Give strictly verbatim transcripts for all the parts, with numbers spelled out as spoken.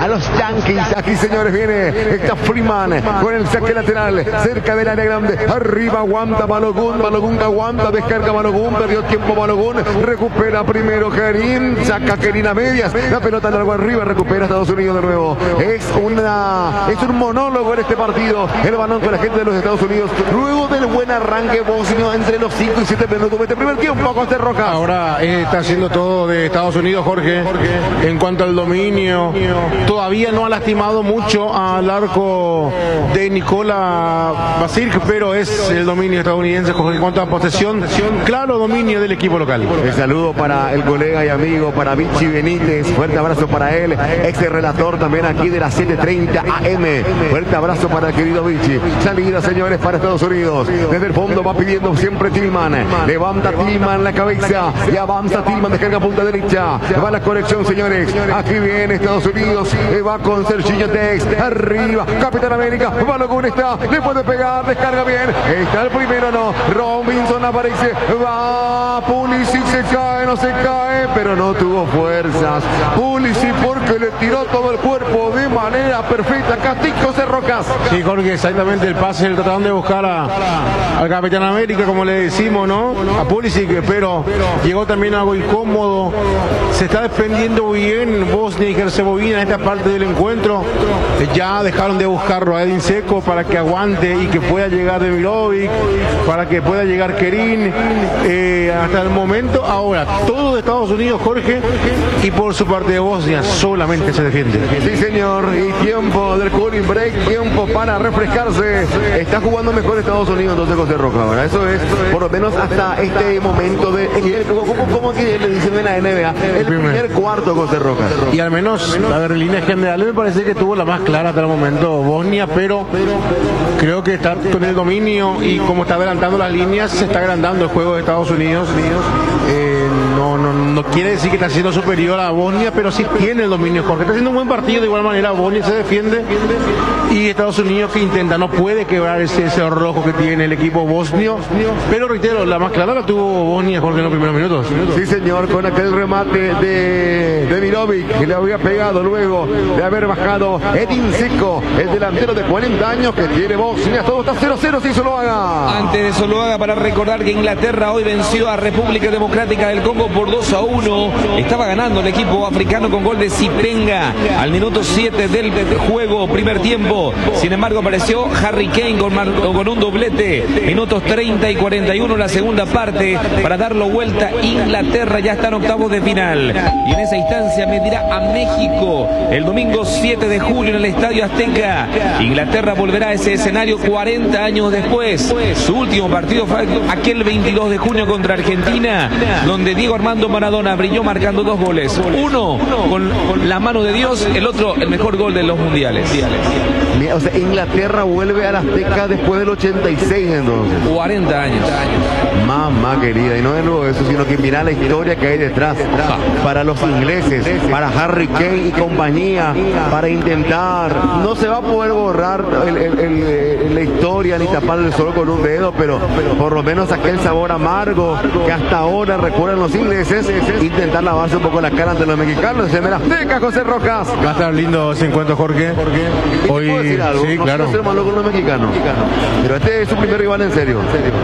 a los Yankees. Aquí, señores, viene está Freeman con el saque lateral cerca del área grande. Arriba aguanta Balogun, Balogun aguanta, descarga Balogun, perdió tiempo Balogun, recupera primero Kerin, saca Kerin a medias, la pelota largo arriba, recupera Estados Unidos de nuevo. Es una es un monólogo en este partido, el balón con la gente de los Estados Unidos, luego del buen arranque bosnio entre los cinco y siete minutos de este primer tiempo. Costa Rojas. Ahora eh, está haciendo todo de Estados Unidos, Jorge, Jorge, en cuanto al dominio, todavía no ha lastimado mucho al arco de Nikola Basilk, pero es el dominio estadounidense, Jorge, en cuanto a posesión, claro dominio del equipo local. El saludo para el colega y amigo, para Vichy Benítez, fuerte abrazo para él, ex relator también aquí de las siete treinta A M, fuerte abrazo para el querido Vichy. Salida, señores, para Estados Unidos, desde el fondo va pidiendo siempre Tillman, levanta Tillman la cabeza y avanza Tillman, descarga punta derecha, va la conexión, señores, aquí viene Estados Unidos, va con Serginho Tex, arriba, Capitán América, Balogun está, le puede pegar, descarga bien, está el primero, no, Robinson aparece, va, Pulisic se cae, no se cae, pero no tuvo fuerzas, Pulisic porque le tiró todo el cuerpo de manera perfecta, Castico Cerrocas. Sí, Jorge, exactamente el pase, trataron de buscar a, al Capitán América, como le decimos, ¿no? A Pulisic, pero llegó también algo incómodo, se está defendiendo bien Bosnia y Herzegovina en esta parte del encuentro, ya dejaron de buscarlo a Edin Dzeko para que aguante y que pueda llegar Demirovic, para que pueda llegar Kerin, eh, hasta el momento, ahora, todo de Estados Unidos, Jorge, y por su parte de Bosnia solamente se defiende. Sí, señor, y tiempo del cooling break, tiempo para refrescarse, está jugando mejor Estados Unidos entonces José Roca, ahora, eso es, por lo menos hasta este momento de, ¿cómo que le dicen en la N B A? El primer cuarto, José Roca. Y al menos, a ver, en líneas generales me parece que tuvo la más clara hasta el momento Bosnia, pero creo que está con el dominio y como está adelantando las líneas, se está agrandando el juego de Estados Unidos. Eh, no, no, no quiere decir que está siendo superior a Bosnia, pero sí tiene el dominio, Jorge. Está haciendo un buen partido, de igual manera Bosnia se defiende y Estados Unidos que intenta, no puede quebrar ese, ese rojo que tiene el equipo bosnio, pero reitero, la más clara la tuvo Bosnia, Jorge, en los primeros minutos. Sí, señor, con aquel remate de Demirovic que le había pegado luego de haber bajado Edin Dzeko, el delantero de cuarenta años que tiene Bosnia. Todo está cero cero si Zuluaga. Antes de Zuluaga, para recordar que Inglaterra hoy venció a República Democrática del Congo por dos a uno. Estaba ganando el equipo africano con gol de Sipenga al minuto siete del juego, primer tiempo. Sin embargo, apareció Harry Kane con, con un doblete. Minutos treinta y cuarenta y uno la segunda parte para darlo vuelta. Inglaterra ya está en octavos de final. Y en esa instancia medirá a México el domingo siete de julio en el Estadio Azteca. Inglaterra volverá a ese escenario cuarenta años después. Su último partido fue aquel veintidós de junio contra Argentina, donde Diego Armando Maradona brilló marcando dos goles. Uno con, con la mano de Dios, el otro el mejor gol de los mundiales. O sea, Inglaterra vuelve al Azteca después del ochenta y seis, entonces. cuarenta años. Mamá querida, y no de nuevo eso, sino que mira la historia que hay detrás. Para los ingleses, para Harry Kane y compañía, para intentar, no se va a poder borrar el, el, el, la historia ni tapar el sol con un dedo, pero, pero por lo menos aquel sabor amargo que hasta ahora recuerdan los ingleses, intentar lavarse un poco la cara ante los mexicanos. En el Azteca, José Rojas. Va a estar lindo ese encuentro, Jorge. Hoy, algo? sí, no claro. Quiero ser malo con los mexicanos, pero este es su primer rival en serio. En serio.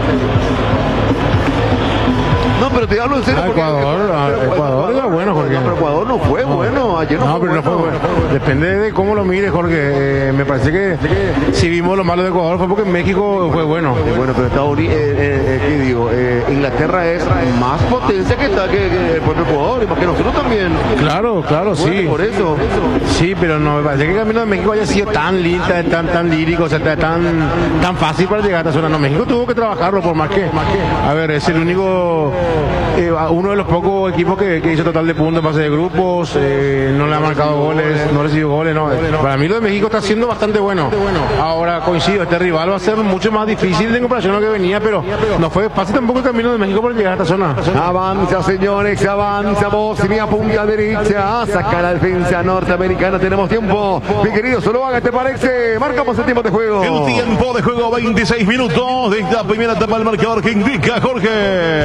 No, pero te hablo en serio. Ah, porque, Ecuador, pero, Ecuador era bueno, Jorge. No, pero Ecuador no fue no. bueno. Ayer no, no fue pero bueno. no fue bueno. Depende de cómo lo mires, Jorge. Eh, me parece que si vimos lo malo de Ecuador fue porque México fue bueno. Eh, bueno, pero Estados Unidos, eh, eh, ¿qué digo? Eh, Inglaterra es más potencia que está que, que el propio Ecuador, y más que nosotros también. Claro, claro, bueno, sí. Por eso. Sí, pero no me parece que el camino de México haya sido tan lindo, tan, tan lírico, o sea, tan, tan fácil para llegar a esta zona. No, México tuvo que trabajarlo por más que. A ver, es el único, eh, uno de los pocos equipos que, que hizo total de puntos en fase de grupos, eh, no le ha marcado goles, no recibió goles, no. Para mí lo de México está siendo bastante bueno. Ahora coincido, este rival va a ser mucho más difícil en comparación a lo que venía, pero no fue fácil tampoco el camino de México para llegar a esta zona. Avanza, señores, avanza Bosnia, punta derecha, saca la defensa norteamericana, tenemos tiempo. Mi querido Zuluaga, ¿te parece? Marcamos el tiempo de juego. El tiempo de juego, veintiséis minutos de esta primera etapa del marcador que indica Jorge.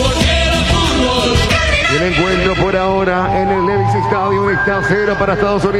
El encuentro por ahora en el Levi's Stadium está cero para Estados Unidos.